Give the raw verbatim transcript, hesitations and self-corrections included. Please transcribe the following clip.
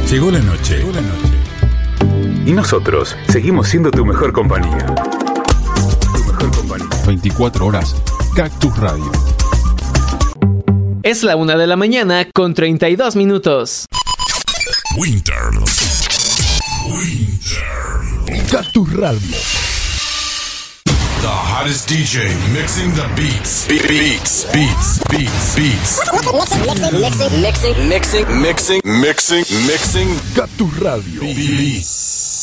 Llegó la noche. Llegó la noche. Y nosotros seguimos siendo tu mejor compañía. Tu mejor compañía. veinticuatro horas, Cactus Radio. Es la una de la mañana con treinta y dos minutos. Winter. Winter. Cactus Radio. The hottest D J mixing the beats. Be- beats, beats, beats, beats. Mixing, mixing, mixing, mixing, Mixing, mixing, mixing. Cactus Radio. Beats.